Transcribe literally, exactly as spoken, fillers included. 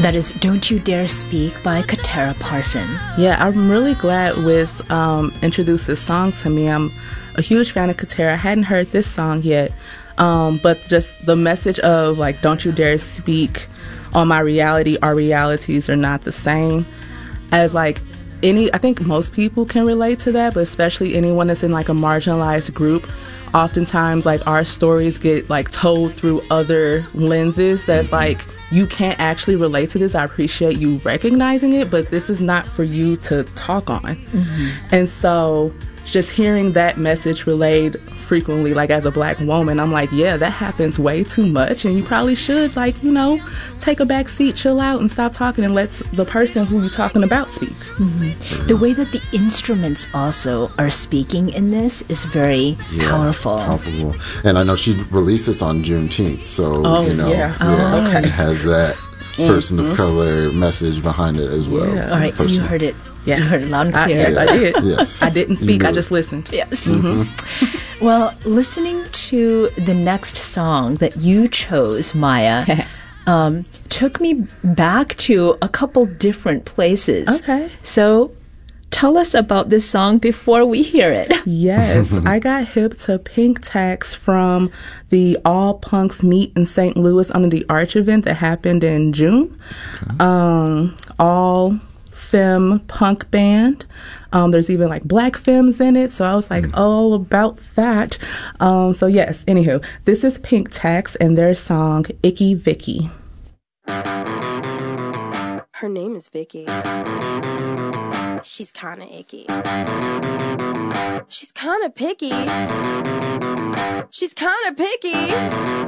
That is Don't You Dare Speak by Katara Parson. Yeah, I'm really glad Wiz um, introduced this song to me. I'm a huge fan of Katara. I hadn't heard this song yet, um, but just the message of, like, don't you dare speak on my reality. Our realities are not the same. As, like, any, I think most people can relate to that, but especially anyone that's in, like, a marginalized group. Oftentimes, like, our stories get, like, told through other lenses that's like, you can't actually relate to this. I appreciate you recognizing it, but this is not for you to talk on. Mm-hmm. And so just hearing that message relayed frequently, like, as a Black woman, I'm like, yeah, that happens way too much, and you probably should, like, you know, take a back seat, chill out, and stop talking and let the person who you're talking about speak. Mm-hmm. The way that the instruments also are speaking in this is very yes, powerful. Palpable. And I know she released this on Juneteenth, so, oh, you know, yeah. yeah, Oh, okay. it has that person mm-hmm. of color message behind it as well. Yeah. All right, so you heard it. Yeah. You heard it loud and clear. I, yes, I did. Yes. I didn't speak, I just listened. Yes. Mm-hmm. Well, listening to the next song that you chose, Maya, um, took me back to a couple different places. Okay. So tell us about this song before we hear it. Yes, I got hip to Pink Tax from the All Punks Meet in Saint Louis under the Arch event that happened in June. Okay. Um, all femme punk band. Um, there's even, like, Black femmes in it, so I was like, mm. all about that. Um, so yes, anywho, this is Pink Tax and their song Icky Vicky. Her name is Vicky. She's kinda icky. She's kinda picky. She's kinda picky.